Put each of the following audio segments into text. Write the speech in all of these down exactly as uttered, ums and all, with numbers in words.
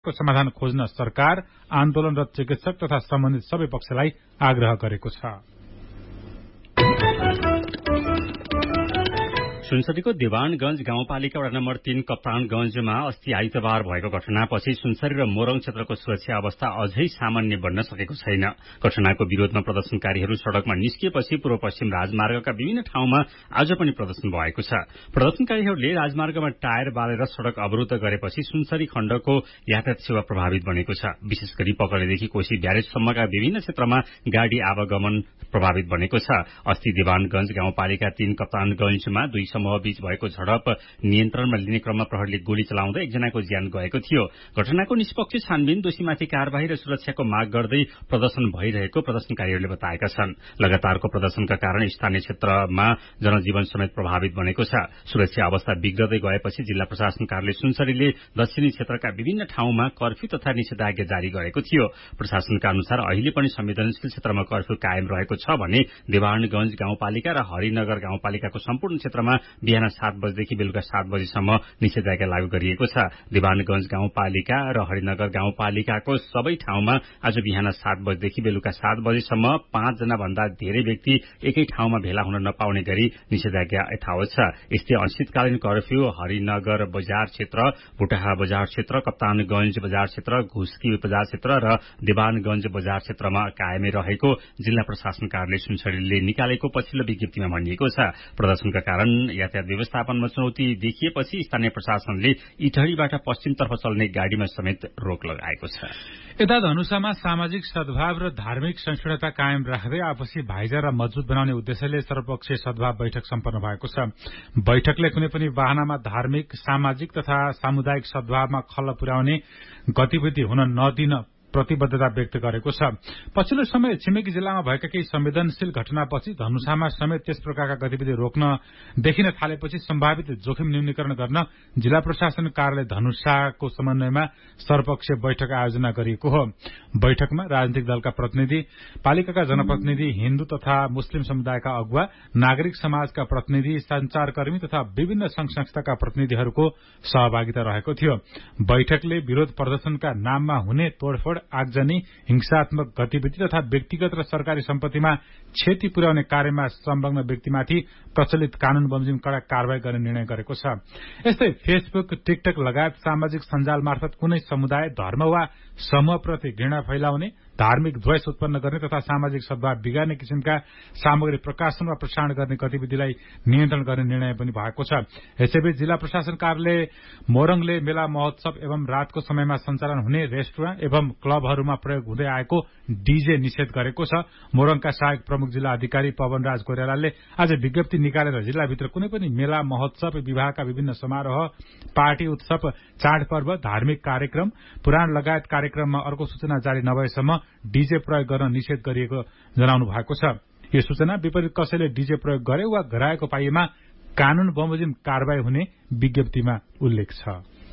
को समाधान खोज्न सरकार, आन्दोलनरत चिकित्सक तथा सम्बन्धित सबै पक्षलाई आग्रह गरेको छ। सुनसरीको देवानगंज गाउँपालिका वडा नम्बर तीन कप्तानगंजमा अस्ति आइतबार भएको घटनापछि सुनसरी र मोरङ क्षेत्रको सुरक्षा अवस्था अझै सामान्य बन्न सकेको छैन। घटनाको विरोधमा प्रदर्शनकारीहरू सड़कमा निस्किएपछि पूर्व पश्चिम राजमार्गका विभिन्न ठाउँमा आज पनि प्रदर्शन भएको छ। प्रदर्शनकारीहरूले राजमार्गमा टायर बालेर सड़क अवरुद्ध गरेपछि सुनसरी खण्डको यातायात सेवा प्रभावित बनेको छ। विशेष गरी पकडेदेखि कोशी ब्यारेजसम्मका विभिन्न क्षेत्रमा गाड़ी आवागमन प्रभावित बनेको छ। अस्ति देवानगंज गाउँपालिका तीन कप्तानगंजमा दुई समूह बीच भएको झडप नियन्त्रणमा लिने क्रममा प्रहरीले गोली चलाउँदा एकजनाको ज्यान गएको थियो। घटनाको निष्पक्ष छानबिन, दोषीमाथि कार्यवाही र सुरक्षाको माग गर्दै प्रदर्शन भइरहेको प्रदर्शनकारीहरूले बताएका छन्। लगातारको प्रदर्शनका कारण स्थानीय क्षेत्रमा जनजीवन समेत प्रभावित बनेको छ। सुरक्षा अवस्था बिग्रदै गएपछि जिल्ला प्रशासन कार्यालय सुनसरीले दक्षिणी क्षेत्रका विभिन्न ठाउँमा कर्फ्यू तथा निषेधाज्ञा जारी गरेको थियो। प्रशासनका अनुसार अहिले पनि संवेदनशील क्षेत्रमा कर्फ्यू कायम रहेको छ भने देवानगंज गाउँपालिका र हरिनगर गाउँपालिकाको सम्पूर्ण क्षेत्रमा बिहान सात बजेदेखि बेलुका सात बजेसम्म निषेधाज्ञा लागू गरिएको छ। देवानगंज गाउँपालिका र हरिनगर गाउँपालिकाको सबै ठाउँमा आज बिहान सात बजेदेखि बेलुका सात बजेसम्म पाँचजना भन्दा धेरै व्यक्ति एकै ठाउँमा भेला हुन नपाउने गरी निषेधाज्ञा यथावत छ। यस्तै अनिश्चितकालीन कर्फ्यू हरिनगर बजार क्षेत्र, भुटाहा बजार क्षेत्र, कप्तानगंज बजार क्षेत्र, घुस्की बजार क्षेत्र र देवानगंज बजार क्षेत्रमा कायमै रहेको जिल्ला प्रशासन कार्यालय सुनसरीले निकालेको पछिल्लो विज्ञप्तिमा भनिएको छ। प्रदर्शनका कारण यातायात व्यवस्थापनमा चुनौती देखिएपछि स्थानीय प्रशासनले इटहरीबाट पश्चिमतर्फ चल्ने गाड़ीमा समेत रोक लगाएको छ। यता धनुषामा सामाजिक सद्भाव र धार्मिक सहिष्णुता कायम राख्दै आपसी भाइचारा मजबुत बनाउने उद्देश्यले सर्वपक्षीय सद्भाव बैठक सम्पन्न भएको छ। बैठकले कुनै पनि वाहनामा धार्मिक, सामाजिक तथा सामुदायिक सद्भावमा खल्ल पुर्याउने गतिविधि हुन नदिन प्रतिबद्धता व्यक्त गरेको छ। पछिल्लो समय छिमेकी जिल्लामा भएका केही संवेदनशील घटनापछि धनुषामा समेत त्यस प्रकारका गतिविधि रोक्न देखिन थालेपछि सम्भावित जोखिम न्यूनीकरण गर्न जिल्ला प्रशासन कार्यालय धनुषाको समन्वयमा सर्वपक्षीय बैठक आयोजना गरिएको हो। बैठकमा राजनीतिक दलका प्रतिनिधि, पालिकाका जनप्रतिनिधि, हिन्दू तथा मुस्लिम समुदायका अगुवा, नागरिक समाजका प्रतिनिधि, संचारकर्मी तथा विभिन्न संघ संस्थाका प्रतिनिधिहरूको सहभागिता रहेको थियो। बैठकले विरोध प्रदर्शनका नाममा हुने तोडफोड, आगजनी, हिंसात्मक गतिविधि तथा व्यक्तिगत र सरकारी सम्पत्तिमा क्षति पुर्याउने कार्यमा संलग्न व्यक्तिमाथि प्रचलित कानून बमोजिम कड़ा कार्यवाही गर्ने निर्णय गरेको छ। यस्तै फेसबुक, टिकटक लगायत सामाजिक सञ्जाल मार्फत कुनै समुदाय, धर्म वा समूहप्रति घृणा फैलाउने, धार्मिक द्वेष उत्पन्न गर्ने तथा सामाजिक सद्भाव बिगार्ने किसिमका सामग्री प्रकाशन वा प्रसारण गर्ने गतिविधिलाई नियन्त्रण गर्ने निर्णय पनि भएको छ। यसैबीच जिल्ला प्रशासन कार्यालय मोरङले मेला महोत्सव एवं रातको समयमा सञ्चालन हुने रेस्टुरेन्ट एवं क्लबहरूमा प्रयोग हुँदै आएको डीजे निषेध गरेको छ। मोरङका सहायक प्रमुख जिल्ला अधिकारी पवनराज कोइरालाले आज विज्ञप्ति निकालेर जिल्लाभित्र कुनै पनि मेला महोत्सव, विवाहका विभिन्न समारोह, पार्टी उत्सव, चाडपर्व, धार्मिक कार्यक्रम, पुराण लगायत कार्यक्रममा अर्को सूचना जारी नभएसम्म डीजे प्रयोग गर्न निषेध गरिएको जनाउनु भएको छ। यो सूचना विपरीत कसैले डीजे प्रयोग गरे वा गराएको पाइएमा कानून बमोजिम कार्यवाही हुने विज्ञप्तिमा उल्लेख छ।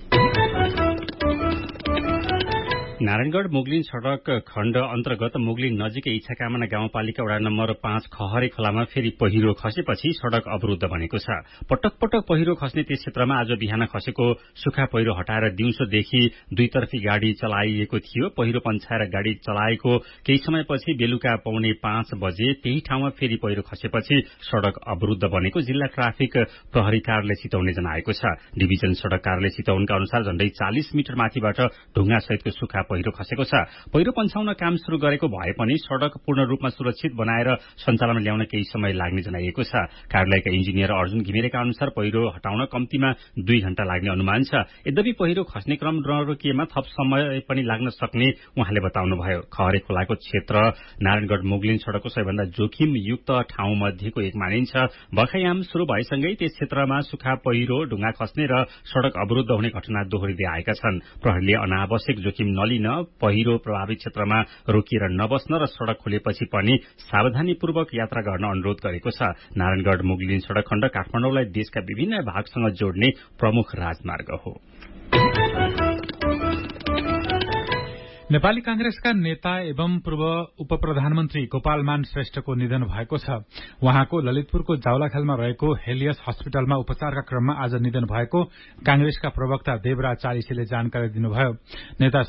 नारायणगढ़ मुगलिन सड़क खण्ड अन्तर्गत मुगलिन नजिकै इच्छाकामना गाउँपालिका वडा नम्बर पाँच खहरे खोलामा फेरि पहिरो खसेपछि सड़क अवरुद्ध बनेको छ। पटक पटक पहिरो खस्ने त्यस क्षेत्रमा आज बिहान खसेको सुखा पहिरो हटाएर दिउँसोदेखि दुईतर्फी गाड़ी चलाइएको थियो। पहिरो पन्छाएर गाड़ी चलाएको केही समयपछि बेलुका पौने पाँच बजे त्यही ठाउँमा फेरि पहिरो खसेपछि सड़क अवरुद्ध बनेको जिल्ला ट्राफिक प्रहरी कार्यालय चितौनले जनाएको छ। डिभिजन सड़क कार्यालय चितौनका अनुसार झण्डै चालिस मिटर माथिबाट ढुङ्गा सहितको सुखा पहिरो खसेको छ। पहिरो पन्छाउन काम शुरू गरेको भए पनि सड़क पूर्ण रूपमा सुरक्षित बनाएर सञ्चालनमा ल्याउन केही समय लाग्ने जनाइएको छ। कार्यालयका इन्जिनियर अर्जुन घिमिरेका अनुसार पहिरो हटाउन कम्तीमा दुई घण्टा लाग्ने अनुमान छ। यद्यपि पहिरो खस्ने क्रम नरोकिएमा थप समय पनि लाग्न सक्ने उहाँले बताउनुभयो। खहरे खोलाको क्षेत्र नारायणगढ़ मुगलिन सड़कको सबैभन्दा जोखिमयुक्त ठाउँ मध्येको एक मानिन्छ। बर्खायाम शुरू भएसँगै त्यस क्षेत्रमा सुखा पहिरो, ढुङ्गा खस्ने र सड़क अवरुद्ध हुने घटना दोहोरिँदै आएका छन्। प्रहरीले अनावश्यक जोखिम नलिन पहिरो प्रभावित क्षेत्रमा रोकिएर नबस्न र सड़क खुलेपछि पनि सावधानीपूर्वक यात्रा गर्न अनुरोध गरेको छ। नारायणगढ़ मुगलिन सड़क खण्ड काठमाडौँलाई देशका विभिन्न भागसँग जोड्ने प्रमुख राजमार्ग हो। नेपाली कांग्रेसका नेता एवं पूर्व उप प्रधानमन्त्री गोपालमान श्रेष्ठको निधन भएको छ। उहाँको ललितपुरको जावलाखेलमा रहेको हेलियस अस्पतालमा उपचारका क्रममा आज निधन भएको कांग्रेसका प्रवक्ता देवराज चालिसेले जानकारी दिनुभयो। नेता